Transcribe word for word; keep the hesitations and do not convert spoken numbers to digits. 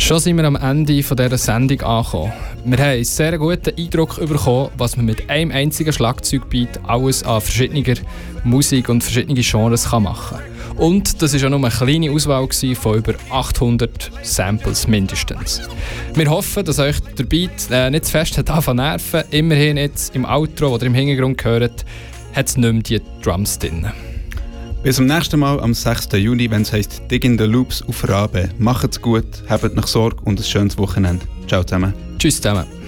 Schon sind wir am Ende von dieser Sendung angekommen. Wir haben einen sehr guten Eindruck bekommen, was man mit einem einzigen Schlagzeugbeat alles an verschiedener Musik und verschiedenen Genres machen kann. Und das war auch nur eine kleine Auswahl von über achthundert Samples mindestens. Wir hoffen, dass euch der Beat äh, nicht zu fest hat angefangen zu nerven. Immerhin jetzt im Outro, das ihr im Hintergrund hört, hat es nicht mehr die Drums drin. Bis zum nächsten Mal am sechsten Juni, wenn es heisst Dig in the Loops auf Rabe. Macht's gut, habt noch Sorge und ein schönes Wochenende. Ciao zusammen. Tschüss zusammen.